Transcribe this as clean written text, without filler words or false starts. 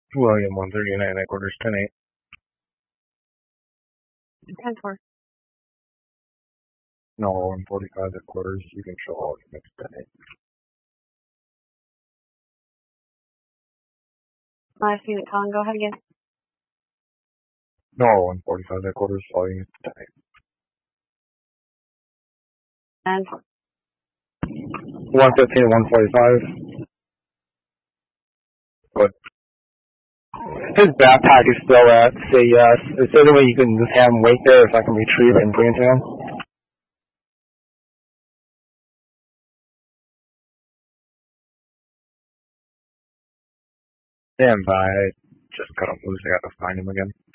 William 139 at quarters 10-8. 10-4. No, 145 at quarters. You can show all units 10-8. Last unit, Colin, go ahead again. No, 145 at quarters. All units 10-8. And 115 at 145. But his backpack is still at say yes. Is there any way you can just have him wait there if I can retrieve it and bring it to him? Stand by. Just got him loose. I got to find him again.